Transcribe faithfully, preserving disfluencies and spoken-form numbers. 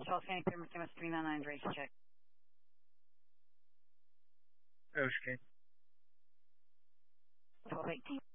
Charles County, Pyramid Famous three nine nine, race check. Okay. twelve eighteen.